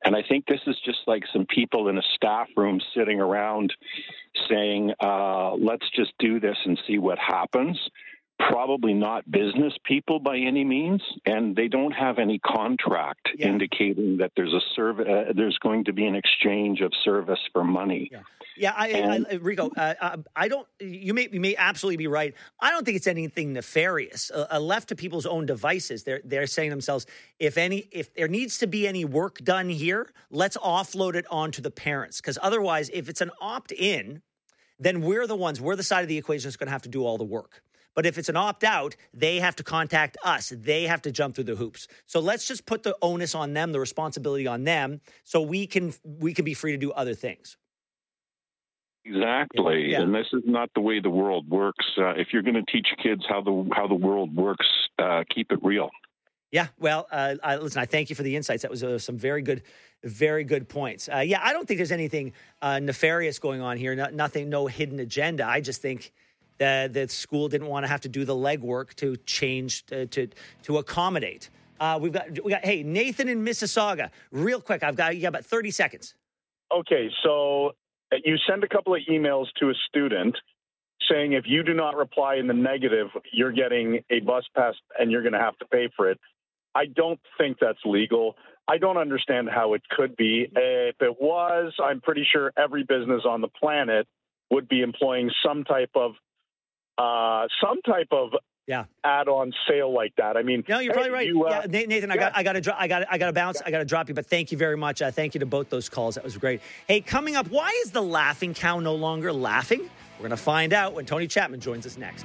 And I think this is just like some people in a staff room sitting around saying, let's just do this and see what happens. Probably not business people by any means, and they don't have any contract indicating that there's there's going to be an exchange of service for money. Rico, I don't. You may absolutely be right. I don't think it's anything nefarious. Left to people's own devices, they're saying to themselves, if there needs to be any work done here, let's offload it onto the parents, because otherwise, if it's an opt-in, then we're the side of the equation that's going to have to do all the work. But if it's an opt-out, they have to contact us. They have to jump through the hoops. So let's just put the onus on them, the responsibility on them, so we can be free to do other things. Exactly. Yeah. And this is not the way the world works. If you're going to teach kids how the world works, keep it real. Yeah. Well, listen, I thank you for the insights. That was some very good points. I don't think there's anything nefarious going on here. Nothing, no hidden agenda. I just think that school didn't want to have to do the legwork to change to accommodate. We got hey, Nathan in Mississauga, real quick. You got about 30 seconds. Okay, so you send a couple of emails to a student saying if you do not reply in the negative, you're getting a bus pass and you're going to have to pay for it. I don't think that's legal. I don't understand how it could be. If it was, I'm pretty sure every business on the planet would be employing some type of add-on sale like that. I mean, no, you're probably right. Nathan, I got to bounce. I got to drop you, but thank you very much. Thank you to both those calls. That was great. Hey, coming up, why is the laughing cow no longer laughing? We're going to find out when Tony Chapman joins us next.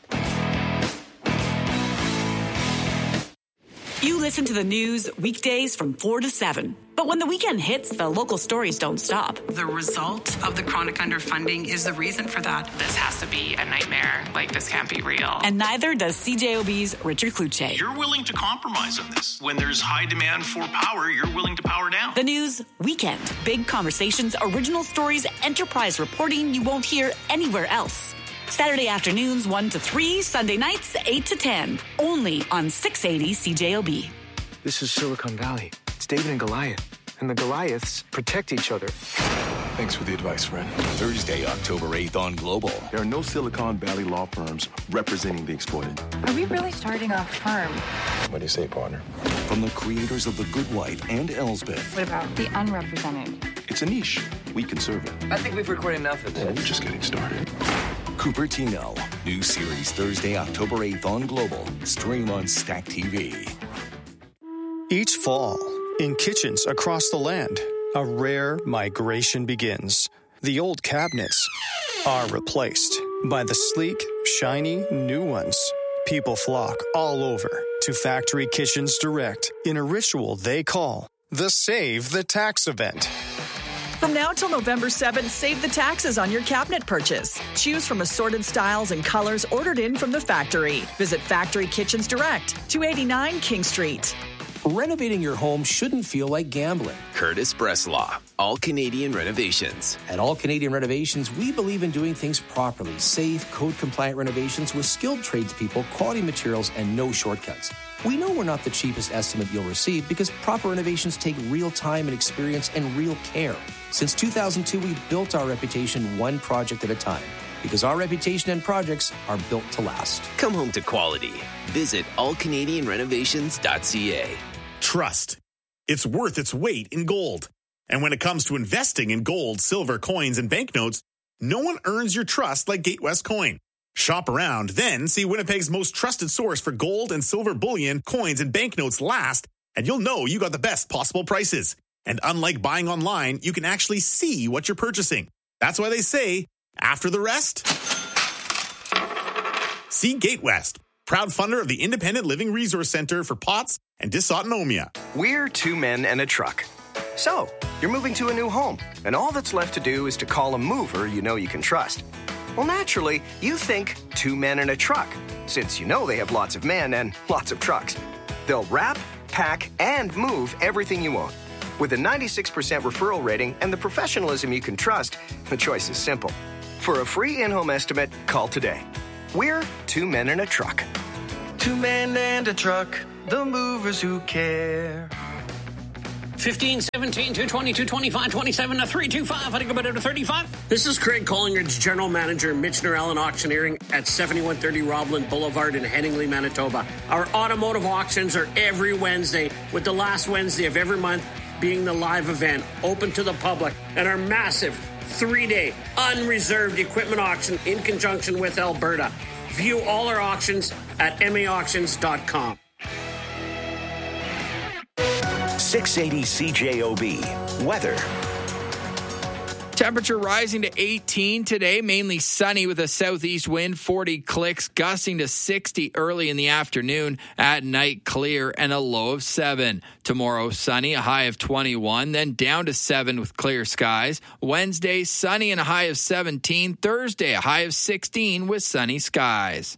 You listen to the news weekdays from 4 to 7. But when the weekend hits, the local stories don't stop. The result of the chronic underfunding is the reason for that. This has to be a nightmare. Like, this can't be real. And neither does CJOB's Richard Kluche. You're willing to compromise on this. When there's high demand for power, you're willing to power down. The news weekend. Big conversations, original stories, enterprise reporting you won't hear anywhere else. Saturday afternoons 1 to 3, Sunday nights 8 to 10. Only on 680 CJOB. This is Silicon Valley. It's David and Goliath. And the Goliaths protect each other. Thanks for the advice, friend. Thursday, October 8th on Global. There are no Silicon Valley law firms representing the exploited. Are we really starting a firm? What do you say, partner? From the creators of The Good Wife and Elsbeth. What about the unrepresented? It's a niche. We can serve it. I think we've recorded enough of this. We're just getting started. Cupertino. New series Thursday, October 8th on Global. Stream on Stack TV. Each fall, in kitchens across the land, a rare migration begins. The old cabinets are replaced by the sleek, shiny new ones. People flock all over to Factory Kitchens Direct in a ritual they call the Save the Tax event. From now till November 7th, save the taxes on your cabinet purchase. Choose from assorted styles and colors ordered in from the factory. Visit Factory Kitchens Direct, 289 King Street. Renovating your home shouldn't feel like gambling. Curtis Breslaw, All Canadian Renovations. At All Canadian Renovations, we believe in doing things properly. Safe, code-compliant renovations with skilled tradespeople, quality materials, and no shortcuts. We know we're not the cheapest estimate you'll receive because proper renovations take real time and experience and real care. Since 2002, we've built our reputation one project at a time because our reputation and projects are built to last. Come home to quality. Visit allcanadianrenovations.ca. Trust. It's worth its weight in gold. And when it comes to investing in gold, silver, coins, and banknotes, no one earns your trust like Gatewest Coin. Shop around, then see Winnipeg's most trusted source for gold and silver bullion, coins, and banknotes last, and you'll know you got the best possible prices. And unlike buying online, you can actually see what you're purchasing. That's why they say, after the rest, see Gatewest, proud funder of the Independent Living Resource Center for POTS and dysautonomia. We're two men and a truck. So, you're moving to a new home, and all that's left to do is to call a mover you know you can trust. Well, naturally, you think two men and a truck, since you know they have lots of men and lots of trucks. They'll wrap, pack, and move everything you own. With a 96% referral rating and the professionalism you can trust, the choice is simple. For a free in-home estimate, call today. We're two men and a truck. Two men and a truck, the movers who care. 15, 17, 220, 225, 27, 325. I think about it to 35. This is Craig Collingridge, General Manager, Michener Allen Auctioneering at 7130 Robland Boulevard in Headingley, Manitoba. Our automotive auctions are every Wednesday, with the last Wednesday of every month being the live event, open to the public, and our massive 3-day unreserved equipment auction in conjunction with Alberta. View all our auctions at maauctions.com. 680 CJOB. Weather. Temperature rising to 18 today, mainly sunny with a southeast wind, 40 clicks, gusting to 60 early in the afternoon. At night, clear and a low of 7. Tomorrow, sunny, a high of 21, then down to 7 with clear skies. Wednesday, sunny and a high of 17. Thursday, a high of 16 with sunny skies.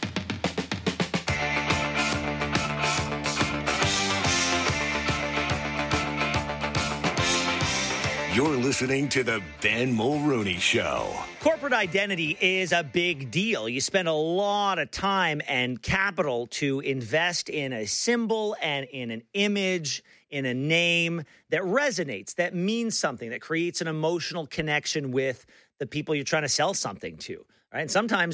You're listening to the Ben Mulrooney Show. Corporate identity is a big deal. You spend a lot of time and capital to invest in a symbol and in an image, in a name that resonates, that means something, that creates an emotional connection with the people you're trying to sell something to. Right? And sometimes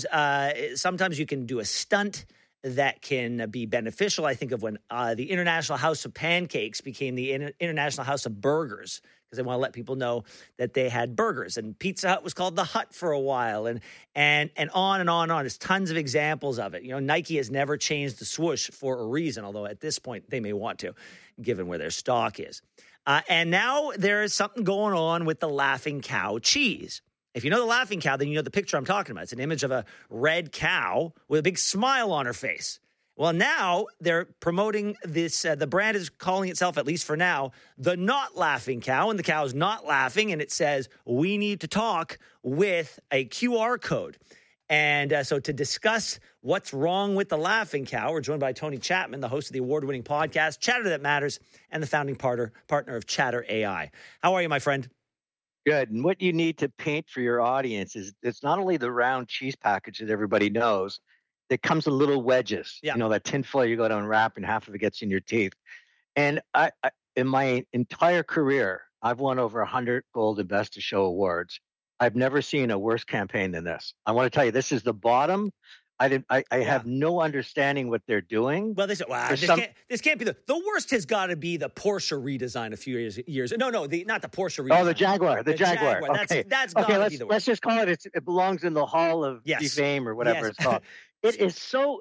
you can do a stunt that can be beneficial. I think of when the International House of Pancakes became the International House of Burgers, because they want to let people know that they had burgers. And Pizza Hut was called the Hut for a while, and on and on and on. There's tons of examples of it. You know, Nike has never changed the swoosh for a reason, although at this point they may want to, given where their stock is. And now there is something going on with the Laughing Cow cheese. If you know the Laughing Cow, then you know the picture I'm talking about. It's an image of a red cow with a big smile on her face. Well, now they're promoting this. The brand is calling itself, at least for now, the Not Laughing Cow. And the cow is not laughing. And it says, we need to talk with a QR code. And so to discuss what's wrong with the Laughing Cow, we're joined by Tony Chapman, the host of the award-winning podcast, Chatter That Matters, and the founding partner of Chatter AI. How are you, my friend? Good. And what you need to paint for your audience is it's not only the round cheese package that everybody knows, it comes in little wedges. Yeah. You know, that tinfoil you go to unwrap and half of it gets in your teeth. And I in my entire career, I've won over 100 Gold Invest Show awards. I've never seen a worse campaign than this. I want to tell you, this is the bottom. I have no understanding what they're doing. Well, this can't be the worst. Has got to be the Porsche redesign a few years. No, not the Porsche redesign. Oh, the Jaguar. Okay. That's got to be the worst. Let's just call it. It belongs in the Hall of Fame or whatever it's called. It is so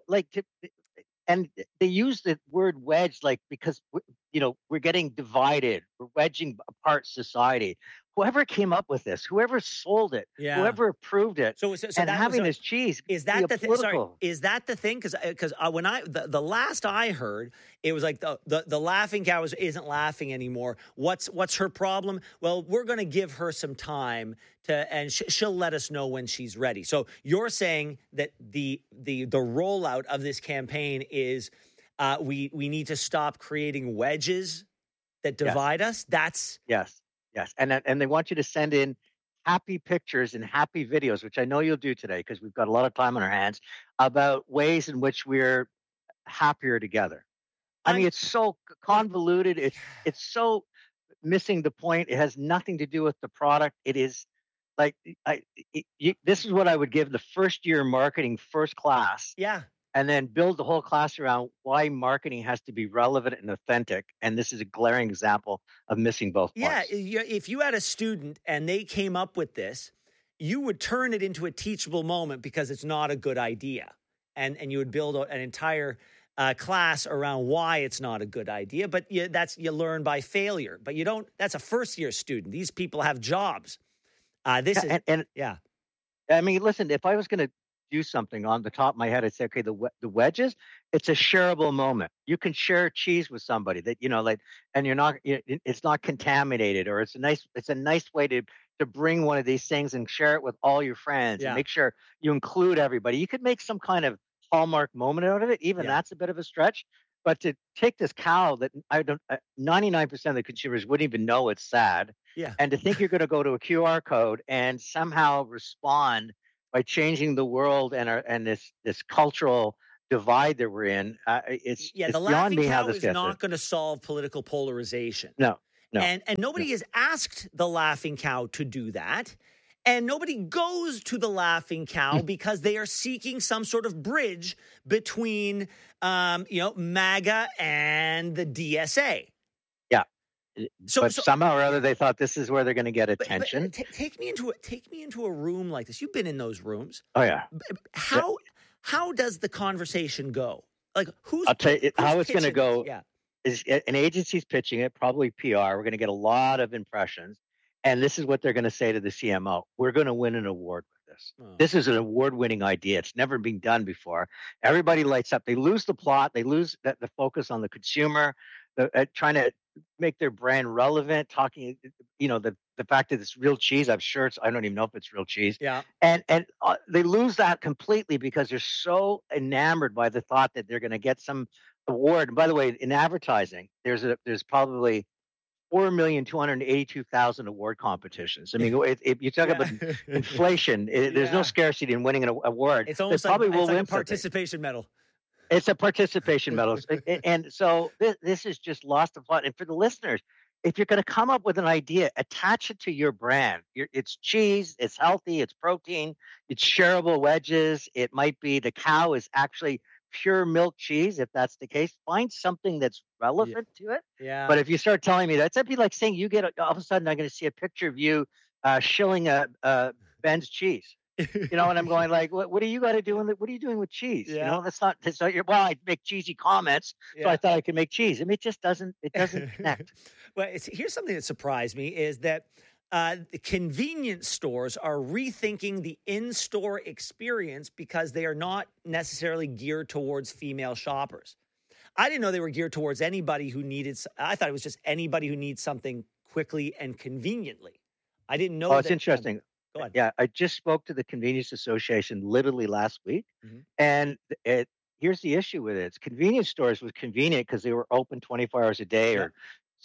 and they use the word wedge because we're getting divided. We're wedging apart society. Whoever came up with this, whoever sold it, whoever approved it, so and having this cheese is that the thing? Sorry, is that the thing? Because when the last I heard, it was like the Laughing Cow isn't laughing anymore. What's her problem? Well, we're going to give her some time and she'll let us know when she's ready. So you're saying that the rollout of this campaign is we need to stop creating wedges that divide us. That's Yes, and they want you to send in happy pictures and happy videos, which I know you'll do today because we've got a lot of time on our hands, about ways in which we're happier together. I mean, it's so convoluted. It's so missing the point. It has nothing to do with the product. It is this is what I would give the first year marketing first class. Yeah. And then build the whole class around why marketing has to be relevant and authentic. And this is a glaring example of missing both parts. Yeah, if you had a student and they came up with this, you would turn it into a teachable moment because it's not a good idea. And you would build an entire class around why it's not a good idea. But you learn by failure. But you don't. That's a first-year student. These people have jobs. I mean, listen, if I was going to do something on the top of my head, I'd say, okay, the wedges, it's a shareable moment. You can share cheese with somebody that, and it's not contaminated, or it's a nice way to bring one of these things and share it with all your friends and make sure you include everybody. You could make some kind of hallmark moment out of it. Even that's a bit of a stretch, but to take this cow that 99% of the consumers wouldn't even know it's sad. Yeah. And to think you're going to go to a QR code and somehow respond by changing the world and this cultural divide that we're in, it's the beyond Laughing me how Cow this is gets not going to solve political polarization. No. And nobody has asked the Laughing Cow to do that. And nobody goes to the Laughing Cow because they are seeking some sort of bridge between, MAGA and the DSA. Yeah. But somehow or other, they thought this is where they're going to get attention. But take me into a room like this. You've been in those rooms. Oh, yeah. How does the conversation go? Like, I'll tell you how it's going to go. Yeah. Is an agency's pitching it, probably PR. We're going to get a lot of impressions. And this is what they're going to say to the CMO. We're going to win an award with this. Oh. This is an award-winning idea. It's never been done before. Everybody lights up. They lose the plot. They lose the focus on the consumer, trying to make their brand relevant, talking, the fact that it's real cheese. I'm sure I don't even know if it's real cheese. Yeah. And they lose that completely because they're so enamored by the thought that they're going to get some award. And by the way, in advertising, there's probably 4,282,000 award competitions. I mean, if you talk about inflation, there's no scarcity in winning an award. It's almost like a participation medal. It's a participation medal. And so this is just lost the plot. And for the listeners, if you're going to come up with an idea, attach it to your brand. It's cheese, it's healthy, it's protein, it's shareable wedges. It might be the cow is actually pure milk cheese, if that's the case. Find something that's relevant to it. Yeah. But if you start telling me that'd be like saying you get all of a sudden I'm going to see a picture of you shilling a Ben's cheese. And I'm going like, what do you got to do? What are you doing with cheese? Yeah. That's not your. Well, I make cheesy comments, so I thought I could make cheese. I mean, it doesn't connect. Well, here's something that surprised me is that the convenience stores are rethinking the in-store experience because they are not necessarily geared towards female shoppers. I didn't know they were geared towards anybody who needed. I thought it was just anybody who needs something quickly and conveniently. I didn't know. Oh, it's interesting. Go ahead. Yeah, I just spoke to the Convenience Association literally last week, and here's the issue with it: convenience stores was convenient because they were open 24 hours a day, or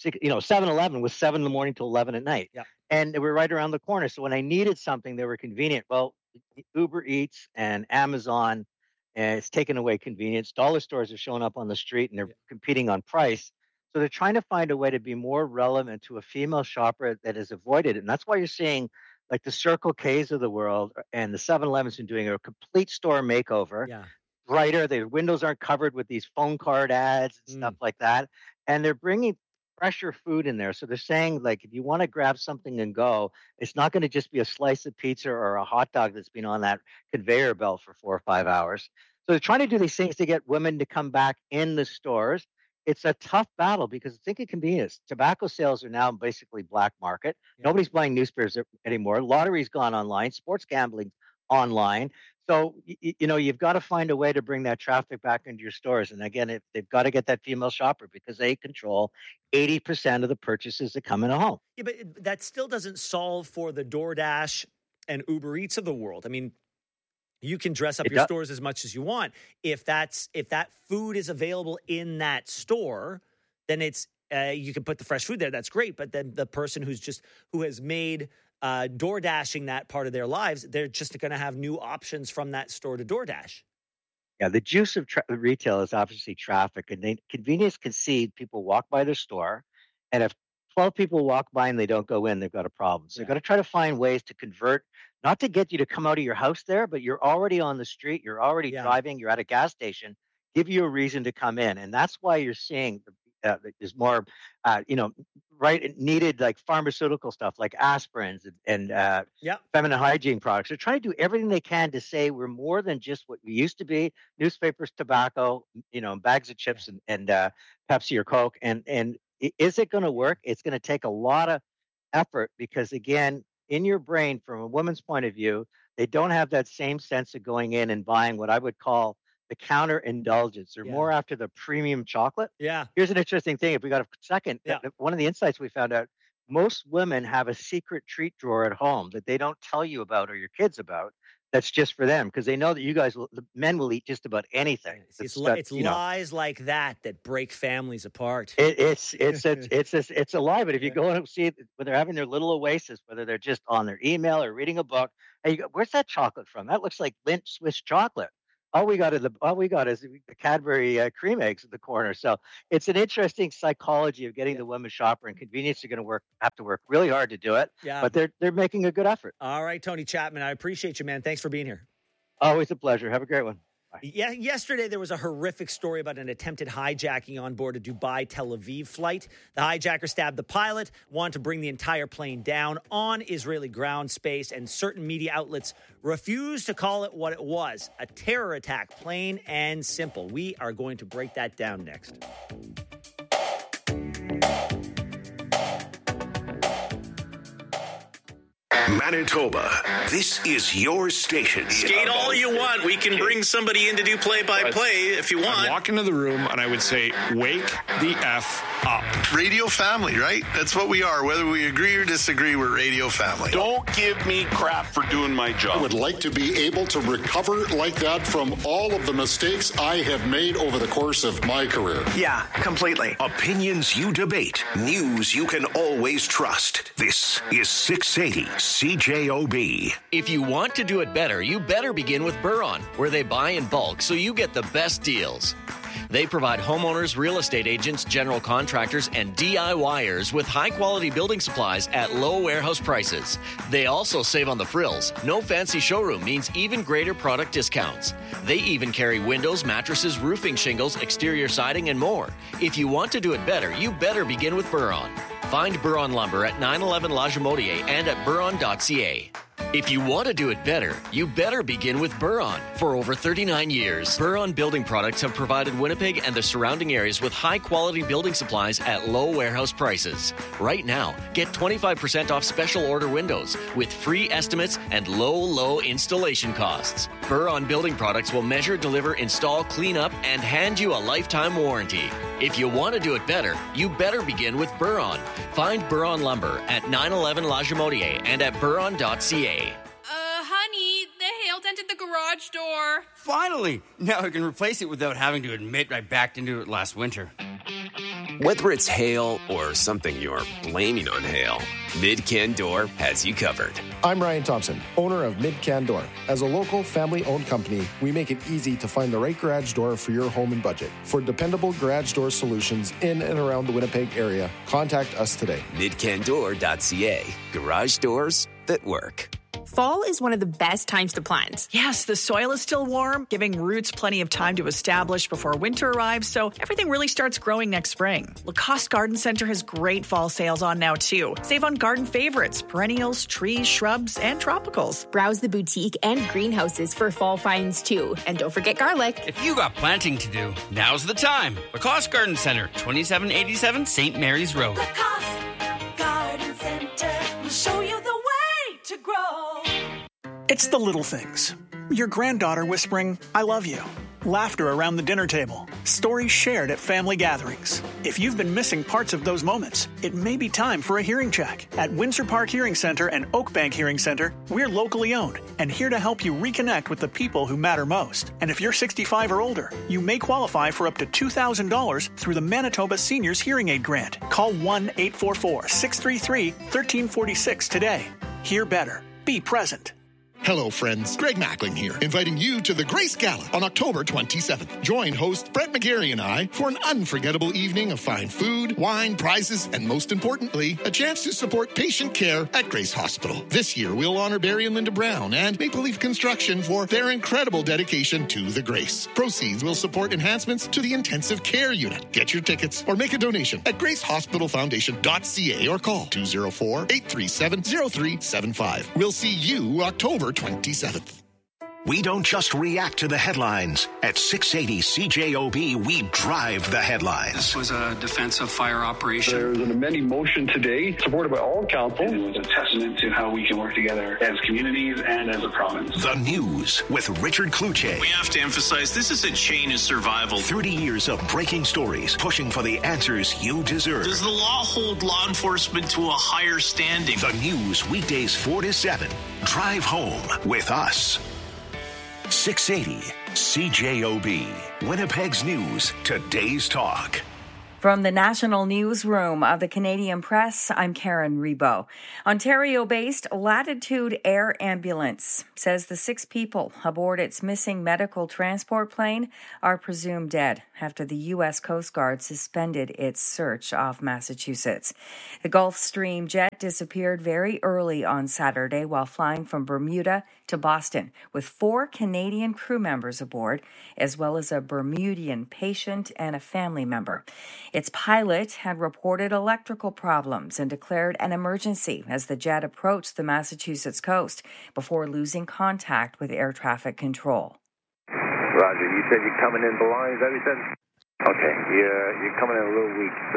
7-Eleven was 7 in the morning till 11 at night, and they were right around the corner. So when I needed something, they were convenient. Well, Uber Eats and Amazon, it's taken away convenience. Dollar stores are showing up on the street, and they're competing on price. So they're trying to find a way to be more relevant to a female shopper that has avoided it, and that's why you're seeing like the Circle K's of the world and the 7-Elevens are doing a complete store makeover. Yeah. Brighter, the windows aren't covered with these phone card ads and stuff like that. And they're bringing fresher food in there. So they're saying, like, if you want to grab something and go, it's not going to just be a slice of pizza or a hot dog that's been on that conveyor belt for 4 or 5 hours. So they're trying to do these things to get women to come back in the stores. It's a tough battle because think of convenience. Tobacco sales are now basically black market. Yeah. Nobody's buying newspapers anymore. Lottery's gone online. Sports gambling online. So, you've got to find a way to bring that traffic back into your stores. And again, they've got to get that female shopper because they control 80% of the purchases that come in a home. Yeah, but that still doesn't solve for the DoorDash and Uber Eats of the world. I mean, you can dress up your stores as much as you want. If that food is available in that store, then it's you can put the fresh food there. That's great. But then the person who has made DoorDashing that part of their lives, they're just going to have new options from that store to DoorDash. Yeah, the juice of retail is obviously traffic, and convenience can see people walk by their store, and if 12 people walk by and they don't go in, they've got a problem. So they've got to try to find ways to convert. Not to get you to come out of your house there, but you're already on the street, you're already driving, you're at a gas station, give you a reason to come in. And that's why you're seeing there's more, needed like pharmaceutical stuff like aspirins and feminine hygiene products. They're trying to do everything they can to say we're more than just what we used to be, newspapers, tobacco, bags of chips and Pepsi or Coke. And is it going to work? It's going to take a lot of effort because, again, in your brain, from a woman's point of view, they don't have that same sense of going in and buying what I would call the counter indulgence. They're more after the premium chocolate. Yeah. Here's an interesting thing. If we got a second, one of the insights we found out, most women have a secret treat drawer at home that they don't tell you about or your kids about. That's just for them because they know that the men will eat just about anything. It's lies like that break families apart. It's a lie. But if you go and see when they're having their little oasis, whether they're just on their email or reading a book, and you go, where's that chocolate from? That looks like Lindt Swiss chocolate. all we got is the Cadbury cream eggs at the corner. So it's an interesting psychology of getting the women shopper, and convenience are going to have to work really hard to do it. Yeah. But they're making a good effort. All right, Tony Chapman, I appreciate you, man. Thanks for being here. Always a pleasure. Have a great one. Bye. Yeah, yesterday there was a horrific story about an attempted hijacking on board a Dubai-Tel Aviv flight. The hijacker stabbed the pilot, wanted to bring the entire plane down on Israeli ground space, and certain media outlets refused to call it what it was, a terror attack, plain and simple. We are going to break that down next. Manitoba, this is your station. Skate all you want. We can bring somebody in to do play-by-play if you want. I'd walk into the room and I would say, wake the F up. Radio family, right? That's what we are. Whether we agree or disagree, we're radio family. Don't give me crap for doing my job. I would like to be able to recover like that from all of the mistakes I have made over the course of my career. Yeah, completely. Opinions you debate. News you can always trust. This is 680 CJOB. If you want to do it better, you better begin with Buron, where they buy in bulk so you get the best deals. They provide homeowners, real estate agents, general contractors, and DIYers with high-quality building supplies at low warehouse prices. They also save on the frills. No fancy showroom means even greater product discounts. They even carry windows, mattresses, roofing shingles, exterior siding, and more. If you want to do it better, you better begin with Buron. Find Buron Lumber at 911 La Jamodier and at buron.ca. If you want to do it better, you better begin with Buron. For over 39 years, Buron Building Products have provided Winnipeg and the surrounding areas with high-quality building supplies at low warehouse prices. Right now, get 25% off special order windows with free estimates and low installation costs. Buron Building Products will measure, deliver, install, clean up, and hand you a lifetime warranty. If you want to do it better, you better begin with Buron. Find Buron Lumber at 911 La Jamodier and at buron.ca. Honey, the hail dented the garage door. Finally! Now I can replace it without having to admit I backed into it last winter. Whether it's hail or something you're blaming on hail, Mid-Can Door has you covered. I'm Ryan Thompson, owner of Mid-Can Door. As a local, family-owned company, we make it easy to find the right garage door for your home and budget. For dependable garage door solutions in and around the Winnipeg area, contact us today. MidCanDoor.ca. Garage doors that work. Fall is one of the best times to plant. Yes, the soil is still warm, giving roots plenty of time to establish before winter arrives, so everything really starts growing next spring. Lacoste Garden Center has great fall sales on now, too. Save on garden favorites, perennials, trees, shrubs, and tropicals. Browse the boutique and greenhouses for fall finds, too. And don't forget garlic. If you got planting to do, now's the time. Lacoste Garden Center, 2787 St. Mary's Road. Lacoste Garden Center will show you the way to grow. It's the little things. Your granddaughter whispering, "I love you." Laughter around the dinner table. Stories shared at family gatherings. If you've been missing parts of those moments, it may be time for a hearing check. At Windsor Park Hearing Center and Oakbank Hearing Center, we're locally owned and here to help you reconnect with the people who matter most. And if you're 65 or older, you may qualify for up to $2,000 through the Manitoba Seniors Hearing Aid Grant. Call 1-844-633-1346 today. Hear better. Be present. Hello, friends. Greg Mackling here, inviting you to the Grace Gala on October 27th. Join host Brett McGarry and I for an unforgettable evening of fine food, wine, prizes, and most importantly, a chance to support patient care at Grace Hospital. This year, we'll honor Barry and Linda Brown and Maple Leaf Construction for their incredible dedication to the Grace. Proceeds will support enhancements to the intensive care unit. Get your tickets or make a donation at gracehospitalfoundation.ca or call 204-837-0375. We'll see you October 27th. We don't just react to the headlines. At 680 CJOB, we drive the headlines. This was a defensive fire operation. There was an amending motion today, supported by all council. It was a testament to how we can work together as communities and as a province. The News with Richard Kluche. We have to emphasize this is a chain of survival. 30 years of breaking stories, pushing for the answers you deserve. Does the law hold law enforcement to a higher standing? The News, weekdays 4 to 7. Drive home with us. 680 CJOB. Winnipeg's News, today's talk. From the National Newsroom of the Canadian Press, I'm Karen Rebo. Ontario-based Latitude Air Ambulance says the 6 people aboard its missing medical transport plane are presumed dead after the U.S. Coast Guard suspended its search off Massachusetts. The Gulfstream jet disappeared very early on Saturday while flying from Bermuda to Boston with 4 Canadian crew members aboard, as well as a Bermudian patient and a family member. Its pilot had reported electrical problems and declared an emergency as the jet approached the Massachusetts coast before losing contact with air traffic control. Roger, you said you're coming in below, is that what you said? Okay, you're coming in a little weak, so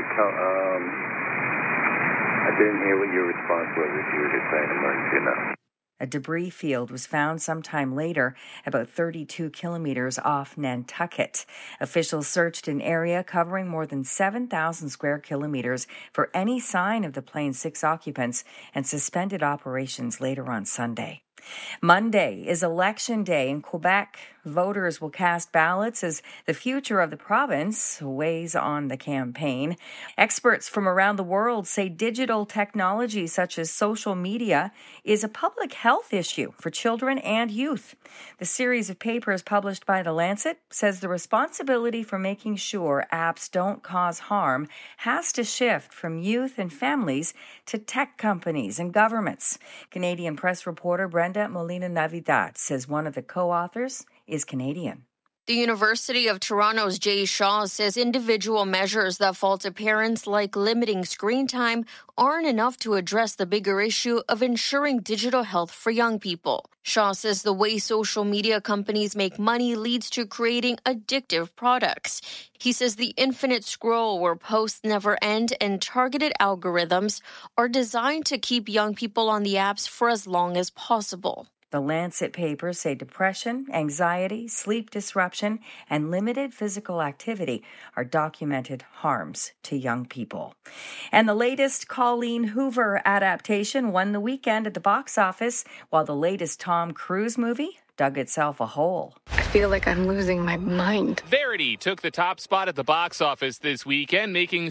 I didn't hear what your response was, if you were just saying emergency or not. A debris field was found sometime later, about 32 kilometers off Nantucket. Officials searched an area covering more than 7,000 square kilometers for any sign of the plane's 6 occupants and suspended operations later on Sunday. Monday is Election Day in Quebec. Voters will cast ballots as the future of the province weighs on the campaign. Experts from around the world say digital technology such as social media is a public health issue for children and youth. The series of papers published by The Lancet says the responsibility for making sure apps don't cause harm has to shift from youth and families to tech companies and governments. Canadian press reporter Brenda Molina-Navidad says one of the co-authors is Canadian. The University of Toronto's Jay Shaw says individual measures that fall to parents, like limiting screen time, aren't enough to address the bigger issue of ensuring digital health for young people. Shaw says the way social media companies make money leads to creating addictive products. He says the infinite scroll where posts never end and targeted algorithms are designed to keep young people on the apps for as long as possible. The Lancet papers say depression, anxiety, sleep disruption, and limited physical activity are documented harms to young people. And the latest Colleen Hoover adaptation won the weekend at the box office, while the latest Tom Cruise movie dug itself a hole. I feel like I'm losing my mind. Verity took the top spot at the box office this weekend, making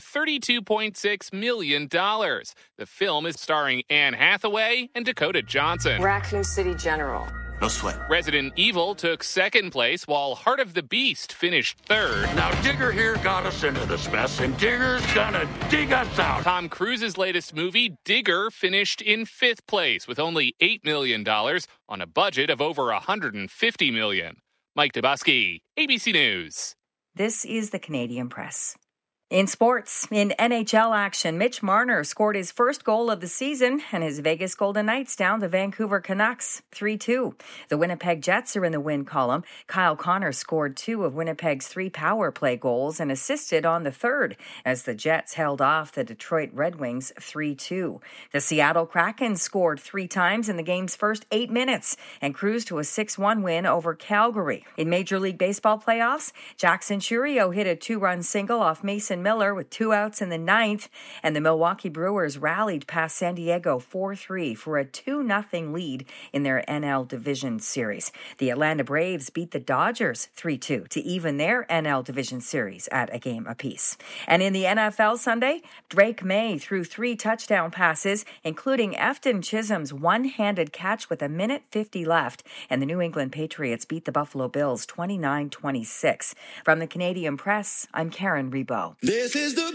$32.6 million. The film is starring Anne Hathaway and Dakota Johnson. Raccoon City General. No sweat. Resident Evil took second place, while Heart of the Beast finished third. Now, Digger here got us into this mess, and Digger's gonna dig us out. Tom Cruise's latest movie, Digger, finished in fifth place with only $8 million on a budget of over $150 million. Mike Dubosky, ABC News. This is the Canadian Press. In sports, in NHL action, Mitch Marner scored his first goal of the season, and his Vegas Golden Knights down the Vancouver Canucks 3-2. The Winnipeg Jets are in the win column. Kyle Connor scored 2 of Winnipeg's 3 power play goals and assisted on the third, as the Jets held off the Detroit Red Wings 3-2. The Seattle Kraken scored 3 times in the game's first 8 minutes and cruised to a 6-1 win over Calgary. In Major League Baseball playoffs, Jackson Chourio hit a 2-run single off Mason Miller with 2 outs in the 9th, and the Milwaukee Brewers rallied past San Diego 4-3 for a 2-0 lead in their NL Division Series. The Atlanta Braves beat the Dodgers 3-2 to even their NL Division Series at a game apiece. And in the NFL Sunday, Drake May threw 3 touchdown passes, including Efton Chisholm's one-handed catch with 1:50 left, and the New England Patriots beat the Buffalo Bills 29-26. From the Canadian Press, I'm Karen Rebo. This is the